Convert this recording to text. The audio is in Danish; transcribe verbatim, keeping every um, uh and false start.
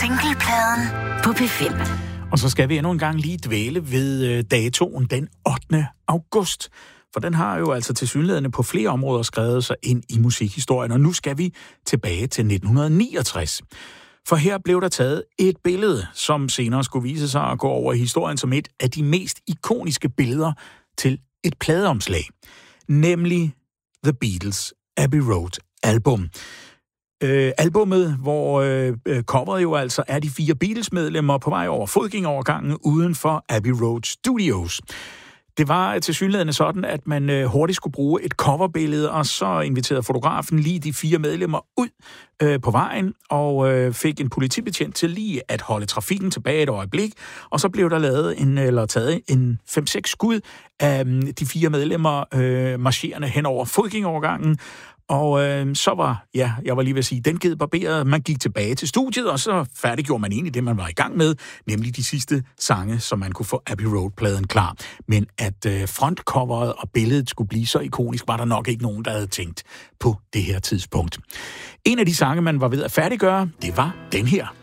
Singlepladen på P fem. Og så skal vi endnu en gang lige dvæle ved datoen den ottende august. For den har jo altså tilsyneladende på flere områder skrevet sig ind i musikhistorien. Og nu skal vi tilbage til nitten niogtres. For her blev der taget et billede, som senere skulle vise sig at gå over i historien som et af de mest ikoniske billeder til et pladeomslag. Nemlig The Beatles' Abbey Road album. Øh, albummet, hvor øh, coveret jo altså er de fire Beatles-medlemmer på vej over fodgængerovergangen uden for Abbey Road Studios. Det var tilsyneladende sådan, at man øh, hurtigt skulle bruge et coverbillede, og så inviterede fotografen lige de fire medlemmer ud øh, på vejen, og øh, fik en politibetjent til lige at holde trafikken tilbage et øjeblik, og så blev der lavet en, eller taget en fem seks skud af øh, de fire medlemmer øh, marcherende hen over fodgængerovergangen. Og øh, så var, ja, jeg var lige ved at sige, den ged barberet, man gik tilbage til studiet, og så færdiggjorde man egentlig det, man var i gang med, nemlig de sidste sange, som man kunne få Abbey Road-pladen klar. Men at øh, frontcoveret og billedet skulle blive så ikonisk, var der nok ikke nogen, der havde tænkt på det her tidspunkt. En af de sange, man var ved at færdiggøre, det var den her.